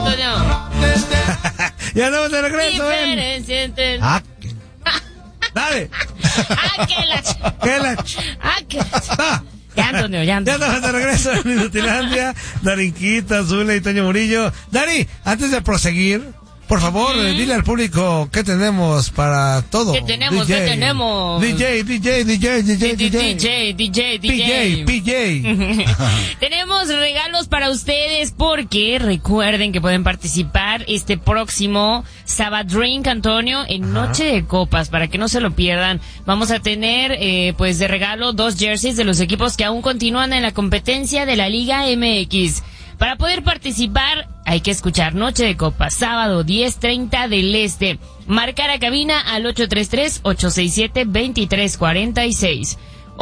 Antonio. Ya estamos de regreso, dale. Ya, Antonio. Ya estamos de regreso en Minutilandia. Darinquita, Zula y Toño Murillo. Dari, antes de proseguir, por favor, dile al público qué tenemos para todo. ¿Qué tenemos? DJ. Tenemos regalos para ustedes porque recuerden que pueden participar este próximo Sabadrink, Antonio, en Noche de Copas, para que no se lo pierdan. Vamos a tener, pues de regalo 2 jerseys de los equipos que aún continúan en la competencia de la Liga MX. Para poder participar, hay que escuchar Noche de Copas, sábado 10:30 del Este. Marcar a cabina al 833-867-2346.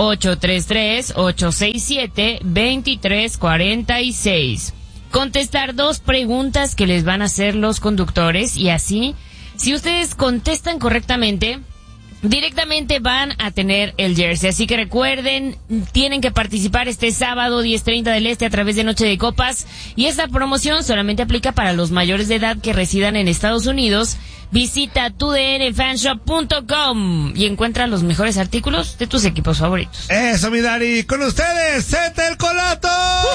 833-867-2346. Contestar 2 preguntas que les van a hacer los conductores y así, si ustedes contestan correctamente, directamente van a tener el jersey. Así que recuerden, tienen que participar este sábado 10:30 del Este a través de Noche de Copas. Y esta promoción solamente aplica para los mayores de edad que residan en Estados Unidos. Visita tudnfanshop.com y encuentra los mejores artículos de tus equipos favoritos. Eso, mi Dari. Con ustedes, Zeta el Colato.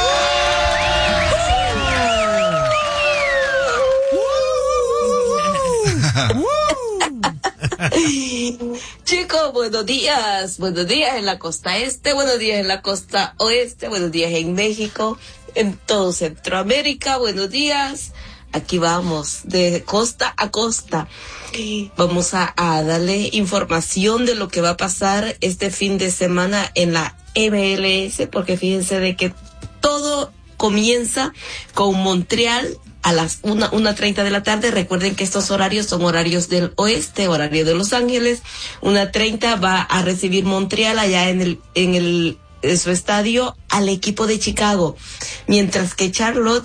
Chicos, buenos días en la costa este, buenos días en la costa oeste, buenos días en México, en todo Centroamérica, buenos días. Aquí vamos, de costa a costa. Vamos a darle información de lo que va a pasar este fin de semana en la MLS, porque fíjense de que todo comienza con Montreal a las 1:30 de la tarde. Recuerden que estos horarios son horarios del oeste, horario de Los Ángeles. 1:30 va a recibir Montreal allá en su estadio al equipo de Chicago, mientras que Charlotte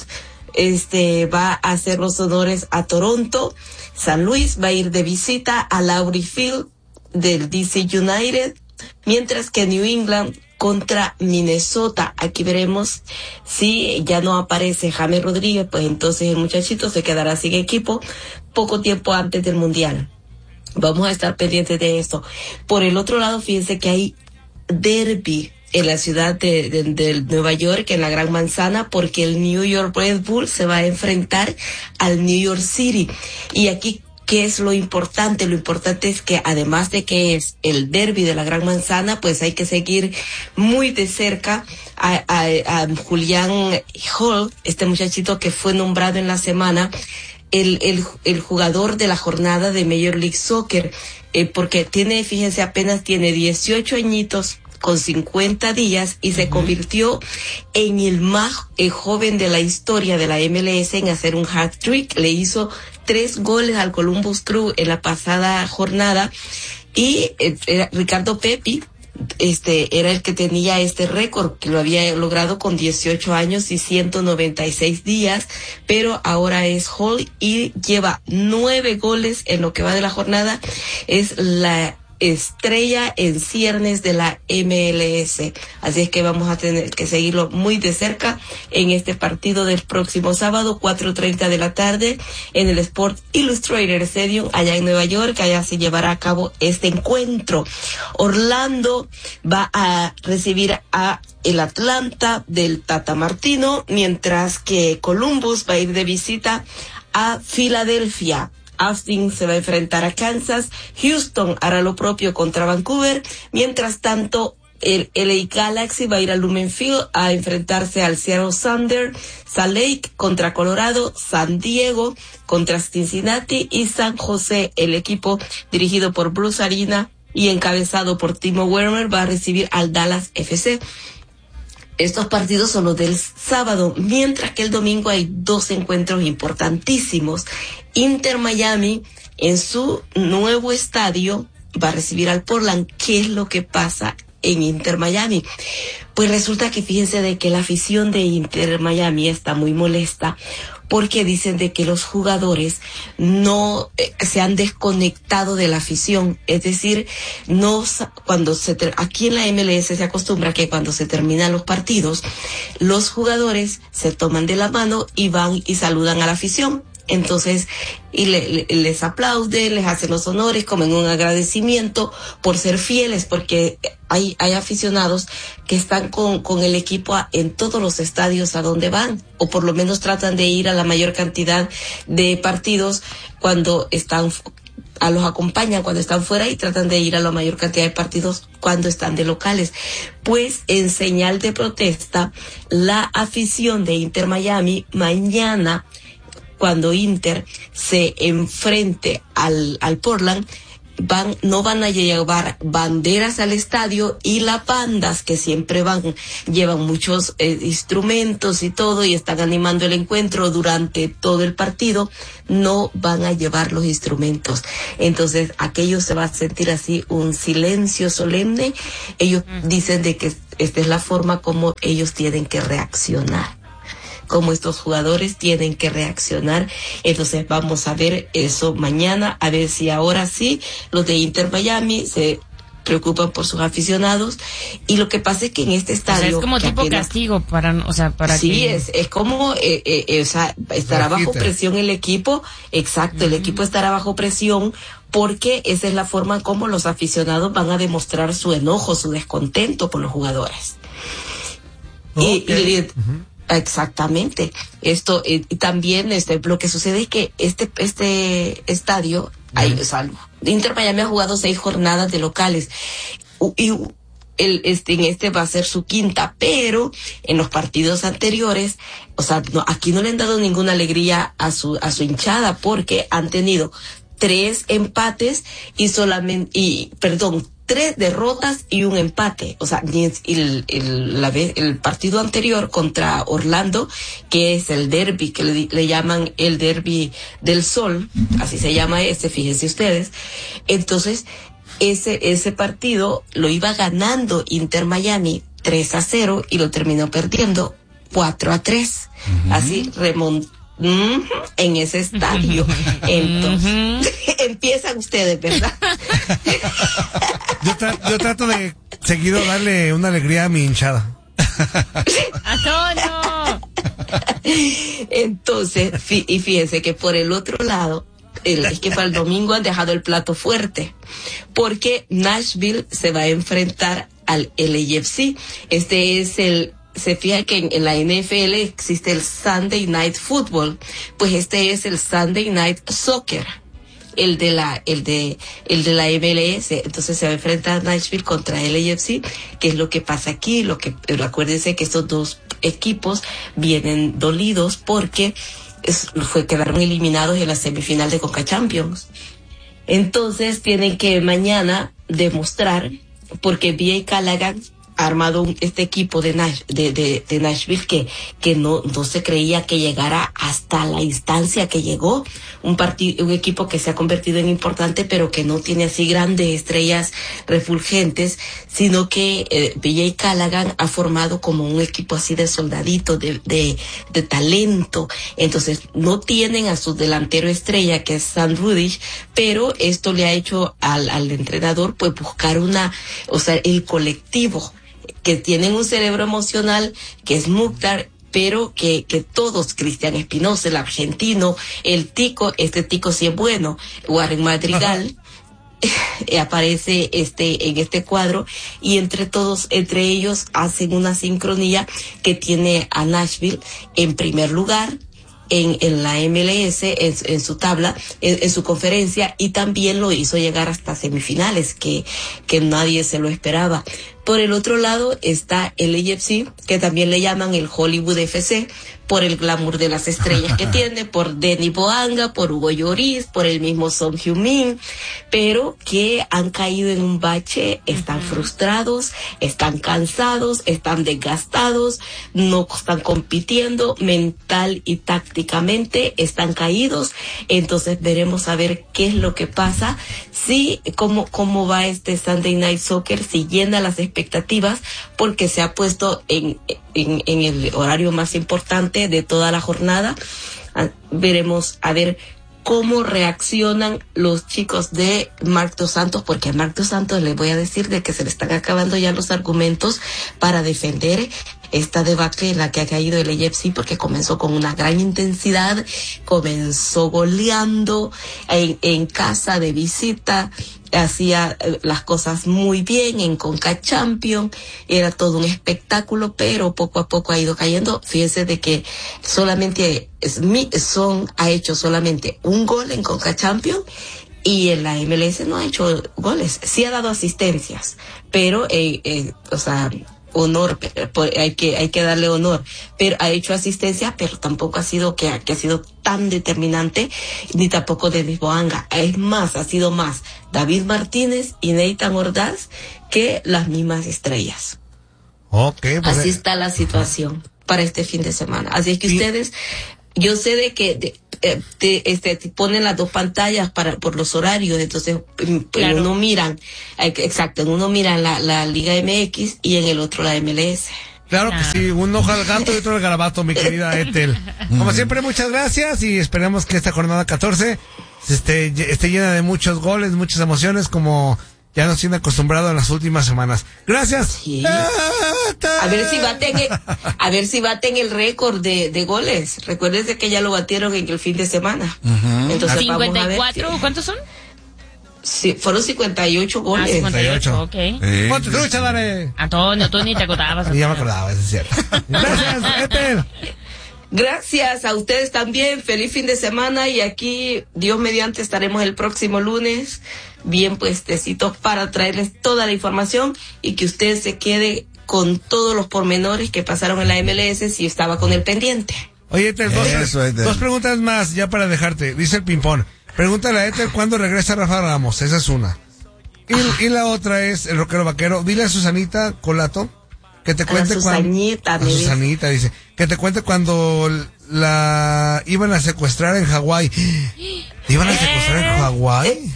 va a hacer los honores a Toronto. San Luis va a ir de visita a Laurie Field del DC United, mientras que New England contra Minnesota. Aquí veremos si ya no aparece James Rodríguez, pues entonces el muchachito se quedará sin equipo poco tiempo antes del Mundial. Vamos a estar pendientes de esto. Por el otro lado, fíjense que hay derbi en la ciudad de Nueva York, en la Gran Manzana, porque el New York Red Bull se va a enfrentar al New York City. Y aquí, ¿qué es lo importante? Lo importante es que además de que es el derbi de la Gran Manzana, pues hay que seguir muy de cerca a Julian Hall, este muchachito que fue nombrado en la semana el jugador de la jornada de Major League Soccer, porque fíjense, apenas tiene 18 añitos, con 50 días, y se convirtió en el más joven de la historia de la MLS en hacer un hat-trick. Le hizo 3 goles al Columbus Crew en la pasada jornada, y Ricardo Pepi era el que tenía este récord, que lo había logrado con 18 años y 196 días, pero ahora es Hall y lleva 9 goles en lo que va de la jornada. Es la estrella en ciernes de la MLS, así es que vamos a tener que seguirlo muy de cerca en este partido del próximo sábado, 4:30 de la tarde, en el Sport Illustrated Stadium allá en Nueva York. Allá se llevará a cabo este encuentro. Orlando va a recibir a el Atlanta del Tata Martino, mientras que Columbus va a ir de visita a Filadelfia. Austin se va a enfrentar a Kansas. Houston hará lo propio contra Vancouver. Mientras tanto, el LA Galaxy va a ir a Lumen Field a enfrentarse al Seattle Sounders. Salt Lake contra Colorado. San Diego contra Cincinnati. Y San José, el equipo dirigido por Bruce Arena y encabezado por Timo Werner, va a recibir al Dallas FC. Estos partidos son los del sábado, mientras que el domingo hay 2 encuentros importantísimos. Inter Miami, en su nuevo estadio, va a recibir al Portland. ¿Qué es lo que pasa en Inter Miami? Pues resulta que fíjense de que la afición de Inter Miami está muy molesta porque dicen de que los jugadores no se han desconectado de la afición, es decir, aquí en la MLS se acostumbra que cuando se terminan los partidos, los jugadores se toman de la mano y van y saludan a la afición. Entonces, y les aplauden, les hacen los honores, como en un agradecimiento por ser fieles, porque hay aficionados que están con el equipo en todos los estadios a donde van, o por lo menos tratan de ir a la mayor cantidad de partidos cuando los acompañan cuando están fuera y tratan de ir a la mayor cantidad de partidos cuando están de locales. Pues en señal de protesta, la afición de Inter Miami mañana, cuando Inter se enfrente al Portland, no van a llevar banderas al estadio, y las bandas que siempre llevan muchos instrumentos y todo, y están animando el encuentro durante todo el partido, no van a llevar los instrumentos. Entonces aquello se va a sentir así un silencio solemne. Ellos dicen de que esta es la forma como ellos tienen que reaccionar, como estos jugadores tienen que reaccionar. Entonces vamos a ver eso mañana, a ver si ahora sí los de Inter Miami se preocupan por sus aficionados. Y lo que pasa es que en este estadio, es como tipo castigo para sí, que... es como estará bajo presión el equipo. Exacto, el equipo estará bajo presión, porque esa es la forma como los aficionados van a demostrar su enojo, su descontento por los jugadores. Okay. Exactamente. Esto también lo que sucede es que este estadio, Inter Miami ha jugado 6 jornadas de locales, y en va a ser su quinta, pero en los partidos anteriores, aquí no le han dado ninguna alegría a su hinchada, porque han tenido 3 empates y 3 derrotas y un empate. El partido anterior contra Orlando, que es el derbi, que le llaman el derbi del sol, así se llama fíjense ustedes. Entonces, ese partido lo iba ganando Inter Miami 3-0 y lo terminó perdiendo 4-3. Así remontó en ese estadio. Entonces, empiezan ustedes, ¿verdad? Yo trato de seguido darle una alegría a mi hinchada. ¡Antonio! Entonces, y fíjense que por el otro lado, es que para el domingo han dejado el plato fuerte, porque Nashville se va a enfrentar al LAFC. Se fija que en la NFL existe el Sunday Night Football, pues este es el Sunday Night Soccer, el de la MLS. Entonces se va a enfrentar Nashville contra el LAFC. ¿Qué es lo que pasa aquí? Pero acuérdense que estos dos equipos vienen dolidos porque quedaron eliminados en la semifinal de Conca Champions. Entonces tienen que mañana demostrar, porque B.A. Callaghan ha armado este equipo de Nashville que no se creía que llegara hasta la instancia que llegó. Un equipo que se ha convertido en importante, pero que no tiene así grandes estrellas refulgentes, sino que B.J. Callaghan ha formado como un equipo así de soldaditos, de talento. Entonces no tienen a su delantero estrella, que es Sam Rudish, pero esto le ha hecho al entrenador pues buscar el colectivo, que tienen un cerebro emocional, que es Mukhtar, pero que todos, Cristian Espinosa, el argentino, el Tico, este Tico sí es bueno, Warren Madrigal, aparece en este cuadro, y entre ellos hacen una sincronía que tiene a Nashville en primer lugar en la MLS, en su tabla, en su conferencia, y también lo hizo llegar hasta semifinales, que nadie se lo esperaba. Por el otro lado está el LAFC, que también le llaman el Hollywood FC, por el glamour de las estrellas que tiene, por Denny Boanga, por Hugo Lloris, por el mismo Son Heung-min, pero que han caído en un bache, están frustrados, están cansados, están desgastados, no están compitiendo mental y tácticamente, están caídos. Entonces veremos a ver qué es lo que pasa, cómo va este Sunday Night Soccer, si llena las expectativas, porque se ha puesto en el horario más importante de toda la jornada. Veremos a ver cómo reaccionan los chicos de Marc Dos Santos, porque a Marc Dos Santos les voy a decir de que se le están acabando ya los argumentos para defender esta debacle en la que ha caído el AFC, porque comenzó con una gran intensidad, comenzó goleando en casa de visita, hacía las cosas muy bien en Conca Champions, era todo un espectáculo, pero poco a poco ha ido cayendo. Fíjense de que solamente ha hecho solamente un gol en Conca Champions, y en la MLS no ha hecho goles, sí ha dado asistencias, pero honor, hay que darle honor, pero ha hecho asistencia, pero tampoco ha sido que ha sido tan determinante, ni tampoco Denis Boanga. Es más, ha sido más David Martínez y Nathan Ordaz que las mismas estrellas. Okay, pues así está la situación para este fin de semana. Así es que ustedes, yo sé de que ponen las dos pantallas por los horarios, entonces claro. uno miran la Liga MX y en el otro la MLS. Claro que sí, un ojo al gato y otro al garabato, mi querida Ethel. Como siempre, muchas gracias y esperemos que esta jornada 14 esté llena de muchos goles, muchas emociones, como ya nos tiene acostumbrado en las últimas semanas. Gracias. Sí. A ver si baten el récord de goles. Recuérdense que ya lo batieron en el fin de semana. Entonces 54, ¿cuántos son? Sí, fueron 58 goles. 58, ok. Ponte trucha, dale. Antonio, tú ni te acordabas. Ya me acordaba, eso es cierto. Gracias, Ethel. Gracias a ustedes también. Feliz fin de semana, y aquí, Dios mediante, estaremos el próximo lunes bien puestecitos para traerles toda la información y que usted se quede con todos los pormenores que pasaron en la MLS si estaba con el pendiente. Oye, Ethel, dos preguntas más ya para dejarte. Dice el ping-pong. Pregúntale a Ethel cuándo regresa Rafa Ramos. Esa es una. Y la otra es el rockero vaquero. Dile a Susanita Colato que te cuente Susanita dice que te cuente cuando la iban a secuestrar en Hawái. ¿Iban a secuestrar en Hawái?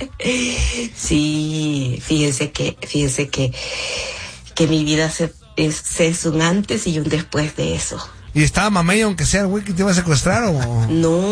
Sí, fíjense que mi vida es un antes y un después de eso. ¿Y estaba mamey aunque sea el güey que te iba a secuestrar o...? No,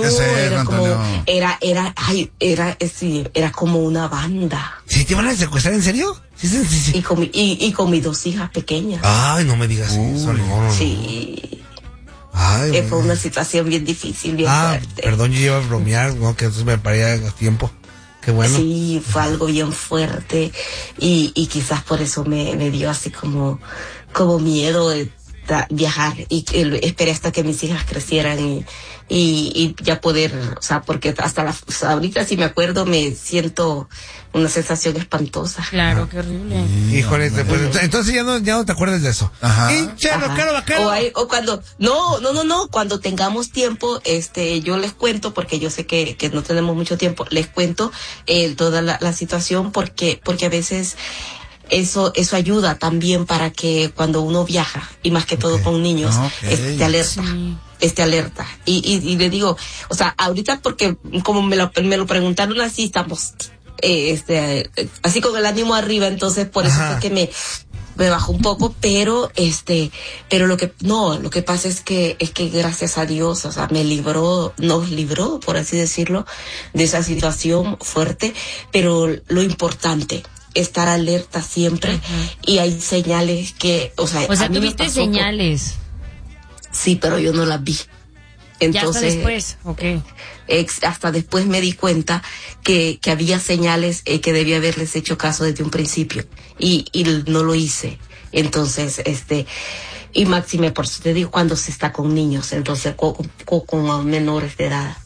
era como una banda. ¿Sí te iban a secuestrar en serio? Sí. Y con mis dos hijas pequeñas. Ay, no me digas eso, no. Sí. Ay, fue una situación bien difícil, bien fuerte. Perdón, yo iba a bromear, ¿no? Que entonces me paría a tiempo. Qué bueno. Sí, fue algo bien fuerte y quizás por eso me dio así como miedo de viajar, y esperé hasta que mis hijas crecieran y ya poder, o sea, porque ahorita si me acuerdo me siento una sensación espantosa. Claro, qué horrible. Híjole, pues, entonces ya no te acuerdas de eso. Ajá. O cuando cuando tengamos tiempo, yo les cuento, porque yo sé que no tenemos mucho tiempo, les cuento toda la situación, porque a veces eso ayuda también para que cuando uno viaja, y más que todo con niños, esté alerta. Sí. Esté alerta. Y le digo, o sea, ahorita porque como me lo preguntaron así, estamos así con el ánimo arriba, entonces por eso es que me bajó un poco, pero lo que pasa es que gracias a Dios, o sea, nos libró, por así decirlo, de esa situación fuerte, pero lo importante, estar alerta siempre. Y hay señales que, o sea, tuviste señales. Sí, pero yo no las vi. Entonces, ya hasta después, okay. Hasta después me di cuenta que había señales que debía haberles hecho caso desde un principio y no lo hice. Entonces, y máxime, por eso te digo, cuando se está con niños, entonces con menores de edad.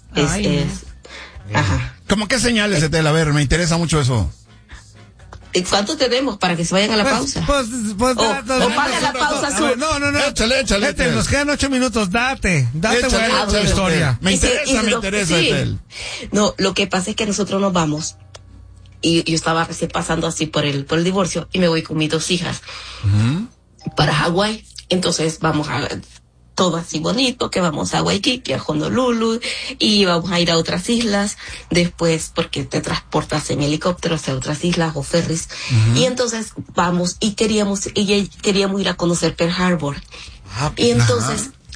Ajá. ¿Cómo qué señales, Ethel? A ver, me interesa mucho eso. ¿Cuánto tenemos para que se vayan a la pausa? Pues paga la pausa. No. Échale. Nos quedan 8 minutos, date buena historia. Me interesa, Ethel. No, lo que pasa es que nosotros nos vamos, y yo estaba recién pasando así por el divorcio, y me voy con mis dos hijas para Hawái. Entonces vamos a todo así bonito, que vamos a Waikiki, a Honolulu, y vamos a ir a otras islas después, porque te transportas en helicóptero hacia otras islas o ferries. Y entonces vamos, y queríamos ir a conocer Pearl Harbor. Y entonces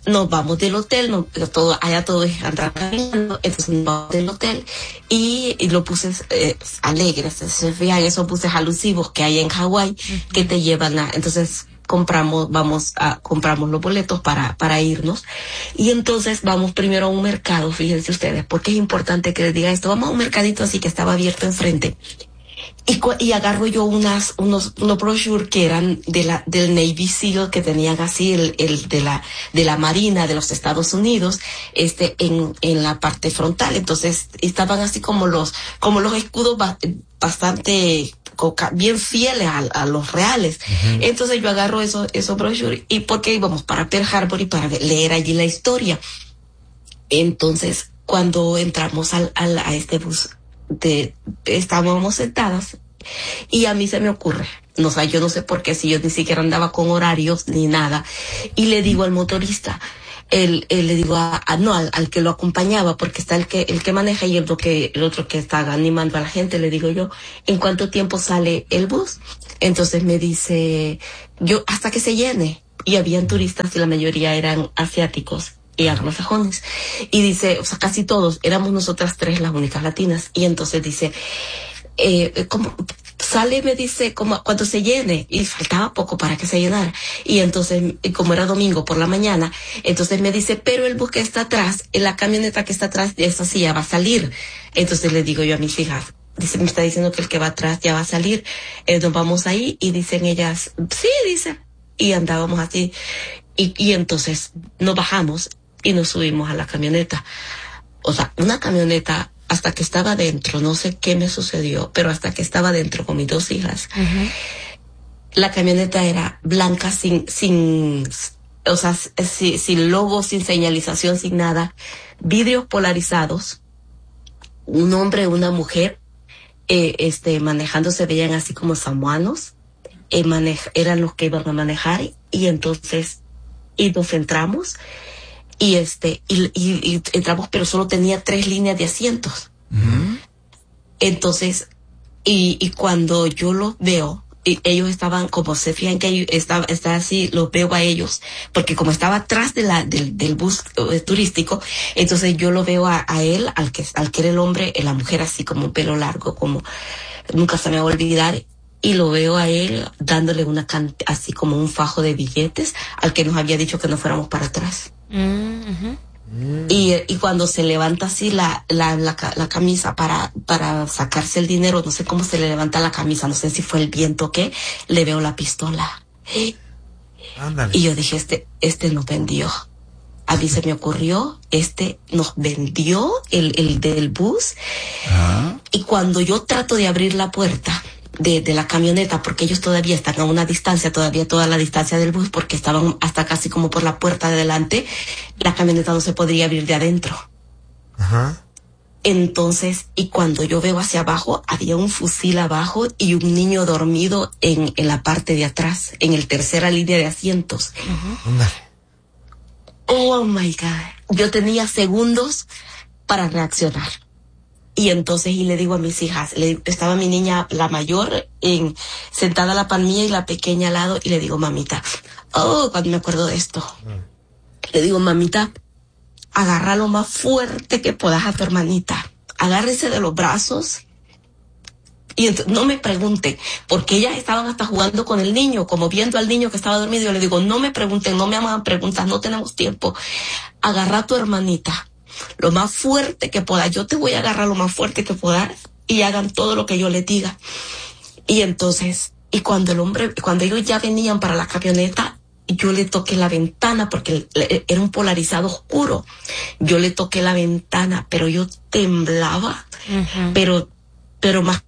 nos vamos del hotel, allá todo es andar caminando, entonces nos vamos del hotel y los buses alegres, se fijan esos buses alusivos que hay en Hawái que te llevan entonces compramos los boletos para irnos, y entonces vamos primero a un mercado, fíjense ustedes, porque es importante que les diga esto, vamos a un mercadito así que estaba abierto enfrente. Y agarro yo unos brochures que eran del Navy SEAL, que tenían así el de la Marina de los Estados Unidos, en la parte frontal. Entonces, estaban así como los escudos bastante bien fieles a los reales. Uh-huh. Entonces yo agarro esos brochures, y porque íbamos para Pearl Harbor y para leer allí la historia. Entonces, cuando entramos a este bus, estábamos sentadas y a mí se me ocurre, yo no sé por qué, si yo ni siquiera andaba con horarios ni nada, y le digo al motorista, le digo al que lo acompañaba, porque está el que maneja y el otro que está animando a la gente, le digo yo, ¿en cuánto tiempo sale el bus? Entonces me dice, hasta que se llene. Y habían turistas y la mayoría eran asiáticos y anglosajones, y dice, o sea, casi todos, éramos nosotras tres las únicas latinas, y entonces dice, ¿cómo sale? Me dice, como cuando se llene, y faltaba poco para que se llenara, y entonces, como era domingo por la mañana, entonces me dice, pero el bus que está atrás, la camioneta que está atrás, esa sí ya va a salir. Entonces le digo yo a mis hijas, dice, me está diciendo que el que va atrás ya va a salir, nos vamos ahí, y dicen ellas, sí, dice, y andábamos así, y entonces nos bajamos y nos subimos a la camioneta. O sea, una camioneta, hasta que estaba dentro, no sé qué me sucedió, pero hasta que estaba dentro con mis dos hijas, uh-huh, la camioneta era blanca, sin logo, sin señalización, sin nada, vidrios polarizados, un hombre, una mujer, manejando, se veían así como samoanos, eran los que iban a manejar, y entonces, y nos entramos, y entramos, pero solo tenía 3 líneas de asientos. Uh-huh. Entonces, y cuando yo los veo, y ellos estaban, como se fijan que está así, los veo a ellos, porque como estaba atrás del bus turístico, entonces yo lo veo a él, al que era el hombre, la mujer así como un pelo largo, como nunca se me va a olvidar, y lo veo a él dándole así como un fajo de billetes al que nos había dicho que no fuéramos para atrás. Uh-huh. Y cuando se levanta así la camisa para sacarse el dinero, no sé cómo se le levanta la camisa, no sé si fue el viento o qué, le veo la pistola. Ándale. Y yo dije, este nos vendió. A mí se me ocurrió, nos vendió el del bus. Uh-huh. Y cuando yo trato de abrir la puerta de la camioneta, porque ellos todavía están a una distancia, todavía toda la distancia del bus, porque estaban hasta casi como por la puerta de delante, la camioneta no se podría abrir de adentro. Ajá. Entonces, y cuando yo veo hacia abajo, había un fusil abajo y un niño dormido en la parte de atrás, en el tercera línea de asientos. Uh-huh. Oh my God. Yo tenía segundos para reaccionar. Y entonces, y le digo a mis hijas, estaba mi niña, la mayor, sentada a la par mía y la pequeña al lado, y le digo, mamita, cuando me acuerdo de esto, le digo, mamita, agarra lo más fuerte que puedas a tu hermanita, agárrese de los brazos, y no me pregunten, porque ellas estaban hasta jugando con el niño, como viendo al niño que estaba dormido. Yo le digo, no me pregunten, no me hagan preguntas, no tenemos tiempo, agarra a tu hermanita lo más fuerte que pueda, yo te voy a agarrar lo más fuerte que pueda, y hagan todo lo que yo les diga. Y entonces, y cuando ellos ya venían para la camioneta, yo le toqué la ventana, porque era un polarizado oscuro, yo le toqué la ventana, pero yo temblaba, uh-huh, pero más.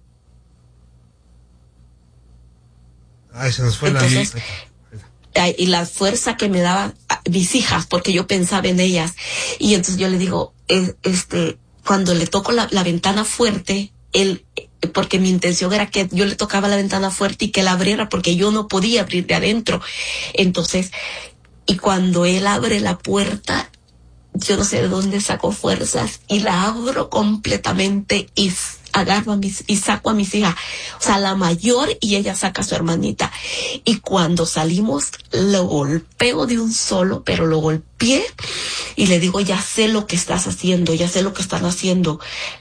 Ay, se nos fue entonces, y la fuerza que me daban mis hijas, porque yo pensaba en ellas, y entonces yo le digo, cuando le toco la ventana fuerte, porque mi intención era que yo le tocaba la ventana fuerte y que la abriera, porque yo no podía abrir de adentro. Entonces, y cuando él abre la puerta, yo no sé de dónde sacó fuerzas, y la abro completamente, y agarro y saco a mis hijas, o sea, la mayor, y ella saca a su hermanita. Y cuando salimos, lo golpeo de un solo, pero lo golpeé y le digo, ya sé lo que estás haciendo, ya sé lo que están haciendo.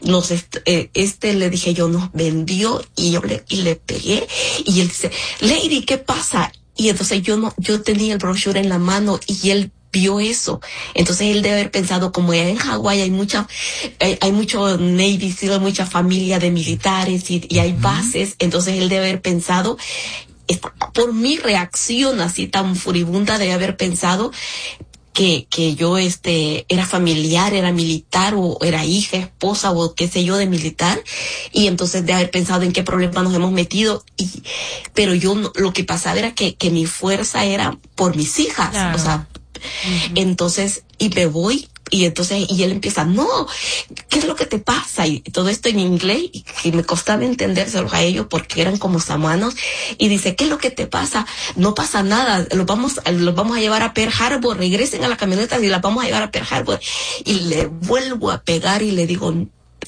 Le dije, yo nos vendió, y le pegué, y él dice, Lady, ¿qué pasa? Y entonces yo tenía el brochure en la mano, y él vio eso. Entonces él debe haber pensado, como en Hawái hay mucho Navy SEAL, mucha familia de militares, y hay bases. Entonces él debe haber pensado, por mi reacción así tan furibunda, debe haber pensado que yo era familiar, era militar, o era hija, esposa, o qué sé yo, de militar. Y entonces de haber pensado en qué problema nos hemos metido. Pero lo que pasaba era que mi fuerza era por mis hijas. Claro. O sea, entonces, y me voy, y él empieza, no, ¿qué es lo que te pasa? Y todo esto en inglés, y me costaba entendérselos a ellos porque eran como samuanos. Y dice, ¿qué es lo que te pasa? No pasa nada, los vamos a llevar a Pearl Harbor, regresen a la camioneta y las vamos a llevar a Pearl Harbor. Y le vuelvo a pegar y le digo,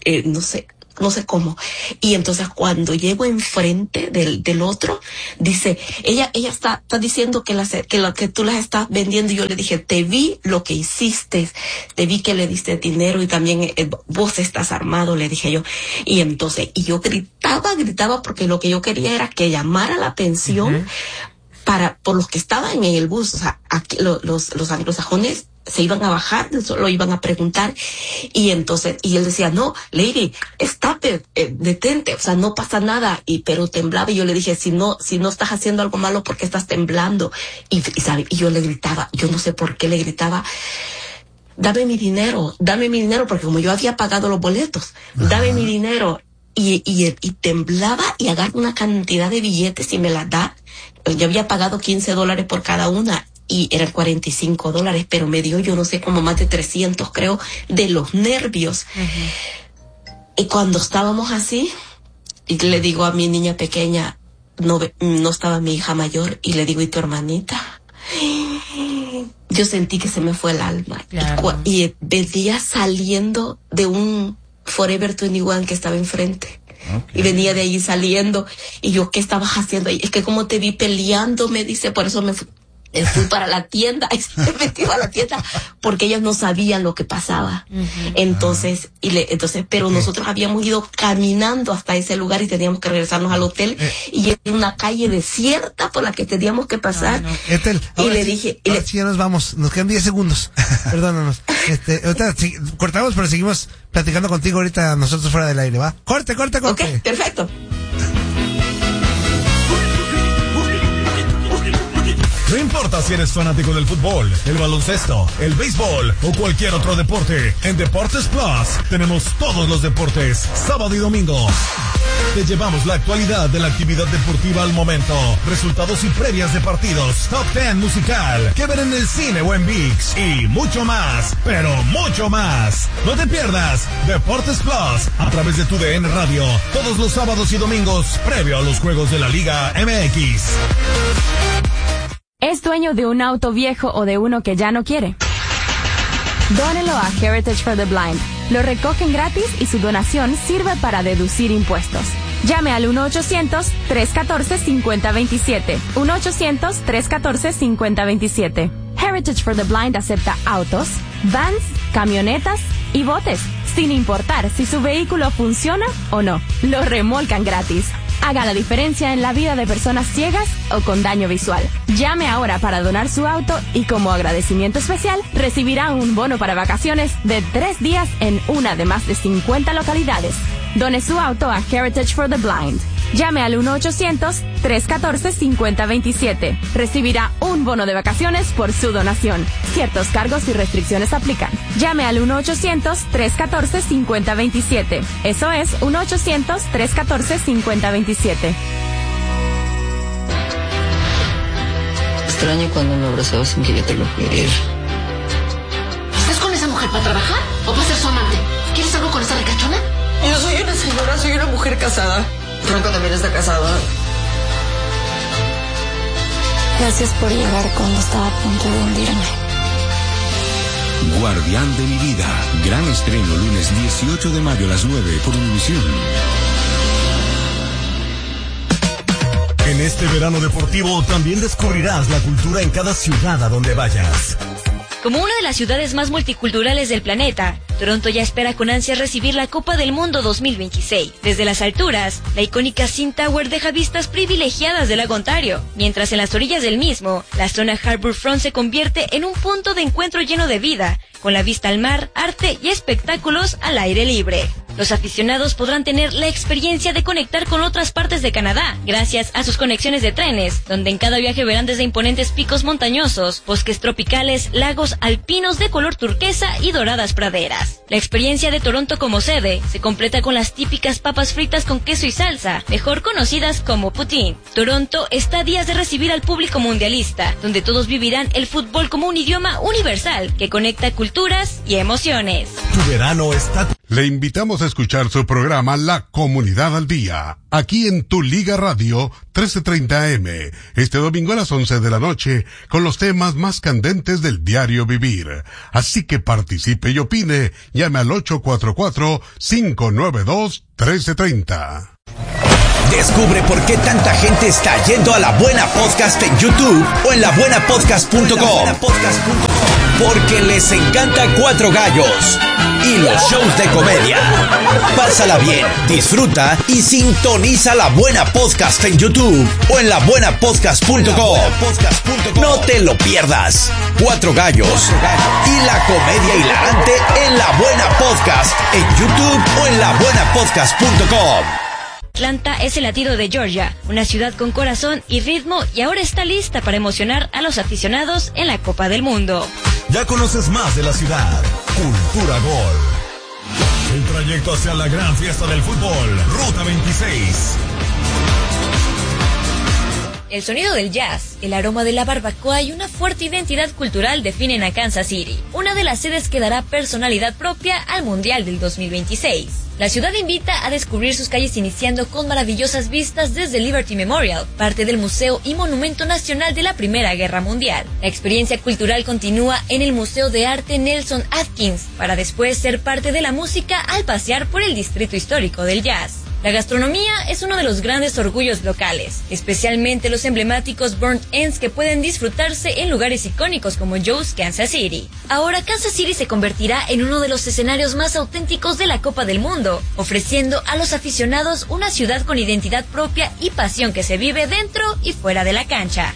no sé cómo. Y entonces cuando llego enfrente del otro, dice, ella está diciendo que tú las estás vendiendo. Y yo le dije, te vi lo que hiciste, te vi que le diste dinero, y también vos estás armado, le dije yo. Y entonces, y yo gritaba porque lo que yo quería era que llamara la atención por los que estaban en el bus. O sea, aquí los anglosajones se iban a bajar, lo iban a preguntar, y entonces, y él decía, no, Lady, detente, o sea, no pasa nada, pero temblaba, y yo le dije, si no estás haciendo algo malo, ¿por qué estás temblando? Y yo le gritaba, yo no sé por qué le gritaba, dame mi dinero, porque como yo había pagado los boletos, dame mi dinero, y temblaba, y agarra una cantidad de billetes y me las da. Yo había pagado $15 por cada una, y eran $45, pero me dio, yo no sé, como más de 300, creo, de los nervios. Y cuando estábamos así, y le digo a mi niña pequeña, no estaba mi hija mayor, y le digo, ¿y tu hermanita? Yo sentí que se me fue el alma. Claro. Y venía saliendo de un Forever 21 que estaba enfrente. Okay. Y venía de ahí saliendo, y yo, ¿qué estabas haciendo ahí? Es que como te vi peleando, me dice, por eso me fui para la tienda, y se metió a la tienda, porque ellos no sabían lo que pasaba. Entonces, pero nosotros habíamos ido caminando hasta ese lugar, y teníamos que regresarnos al hotel, y era una calle desierta por la que teníamos que pasar. Ethel, y le dije, sí, ya nos vamos, nos quedan 10 segundos. Perdónanos. Ahorita cortamos, pero seguimos platicando contigo ahorita, nosotros fuera del aire, ¿va? Corte. Ok, perfecto. No importa si eres fanático del fútbol, el baloncesto, el béisbol o cualquier otro deporte, en Deportes Plus tenemos todos los deportes, sábado y domingo. Te llevamos la actualidad de la actividad deportiva al momento, resultados y previas de partidos, top 10 musical, que ver en el cine o en ViX, y mucho más, pero mucho más. No te pierdas Deportes Plus a través de tu DN Radio, todos los sábados y domingos, previo a los juegos de la Liga MX. ¿Es dueño de un auto viejo o de uno que ya no quiere? Dónelo a Heritage for the Blind. Lo recogen gratis y su donación sirve para deducir impuestos. Llame al 1-800-314-5027. 1-800-314-5027. Heritage for the Blind acepta autos, vans, camionetas y botes, sin importar si su vehículo funciona o no. Lo remolcan gratis. Haga la diferencia en la vida de personas ciegas o con daño visual. Llame ahora para donar su auto, y como agradecimiento especial recibirá un bono para vacaciones de 3 días en una de más de 50 localidades. Done su auto a Heritage for the Blind. Llame al 1-800-314-5027. Recibirá un bono de vacaciones por su donación. Ciertos cargos y restricciones aplican. Llame al 1-800-314-5027. Eso es 1-800-314-5027. Extraño cuando me abrazaba sin que yo te lo pidiera. ¿Estás con esa mujer para trabajar o para ser su amante? ¿Quieres algo con esa ricachona? Yo soy una señora, soy una mujer casada. Franco también está casado. Gracias por llegar cuando estaba a punto de hundirme. Guardián de mi vida. Gran estreno lunes 18 de mayo a las 9 por Univisión. En este verano deportivo también descubrirás la cultura en cada ciudad a donde vayas. Como una de las ciudades más multiculturales del planeta, Toronto ya espera con ansias recibir la Copa del Mundo 2026. Desde las alturas, la icónica CN Tower deja vistas privilegiadas del lago Ontario, mientras en las orillas del mismo, la zona Harbourfront se convierte en un punto de encuentro lleno de vida, con la vista al mar, arte y espectáculos al aire libre. Los aficionados podrán tener la experiencia de conectar con otras partes de Canadá, gracias a sus conexiones de trenes, donde en cada viaje verán desde imponentes picos montañosos, bosques tropicales, lagos alpinos de color turquesa y doradas praderas. La experiencia de Toronto como sede se completa con las típicas papas fritas con queso y salsa, mejor conocidas como poutine. Toronto está a días de recibir al público mundialista, donde todos vivirán el fútbol como un idioma universal que conecta culturas y emociones. Tu verano está... Le invitamos a escuchar su programa La Comunidad al Día, aquí en Tu Liga Radio 1330 AM, este domingo a las 11 de la noche, con los temas más candentes del diario vivir. Así que participe y opine, llame al 844-592-1330. Descubre por qué tanta gente está yendo a La Buena Podcast en YouTube o en labuenapodcast.com. Porque les encanta Cuatro Gallos y los shows de comedia. Pásala bien, disfruta y sintoniza La Buena Podcast en YouTube o en labuenapodcast.com. No te lo pierdas. Cuatro Gallos y la comedia hilarante en La Buena Podcast en YouTube o en labuenapodcast.com. Atlanta es el latido de Georgia, una ciudad con corazón y ritmo, y ahora está lista para emocionar a los aficionados en la Copa del Mundo. Ya conoces más de la ciudad. Cultura Gol. El trayecto hacia la gran fiesta del fútbol. Ruta 26. El sonido del jazz, el aroma de la barbacoa y una fuerte identidad cultural definen a Kansas City, una de las sedes que dará personalidad propia al Mundial del 2026. La ciudad invita a descubrir sus calles iniciando con maravillosas vistas desde Liberty Memorial, parte del Museo y Monumento Nacional de la Primera Guerra Mundial. La experiencia cultural continúa en el Museo de Arte Nelson Atkins, para después ser parte de la música al pasear por el distrito histórico del jazz. La gastronomía es uno de los grandes orgullos locales, especialmente los emblemáticos burnt ends que pueden disfrutarse en lugares icónicos como Joe's Kansas City. Ahora Kansas City se convertirá en uno de los escenarios más auténticos de la Copa del Mundo, ofreciendo a los aficionados una ciudad con identidad propia y pasión que se vive dentro y fuera de la cancha.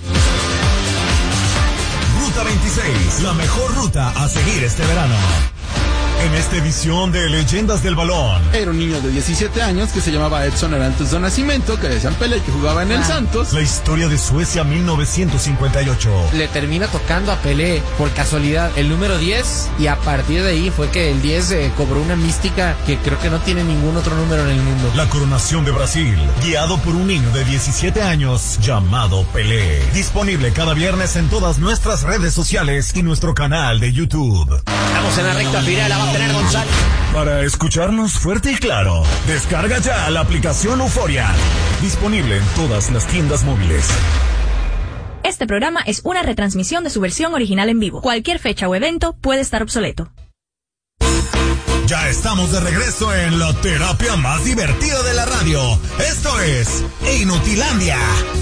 Ruta 26, la mejor ruta a seguir este verano. En esta edición de Leyendas del Balón. Era un niño de 17 años que se llamaba Edson Arantes do Nascimento, que decían Pelé, que jugaba en el Santos. La historia de Suecia 1958. Le termina tocando a Pelé por casualidad el número 10, y a partir de ahí fue que el 10 cobró una mística que creo que no tiene ningún otro número en el mundo. La coronación de Brasil, guiado por un niño de 17 años llamado Pelé. Disponible cada viernes en todas nuestras redes sociales y nuestro canal de YouTube. Estamos en la recta final, la va a tener González. Para escucharnos fuerte y claro, descarga ya la aplicación Euforia. Disponible en todas las tiendas móviles. Este programa es una retransmisión de su versión original en vivo. Cualquier fecha o evento puede estar obsoleto. Ya estamos de regreso en la terapia más divertida de la radio. Esto es Inutilandia.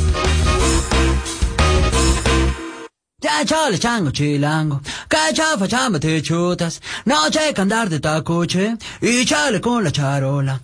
Ya chale chango chilango, cacha fachamba te chutas, no checa andar de tacoche, y chale con la charola.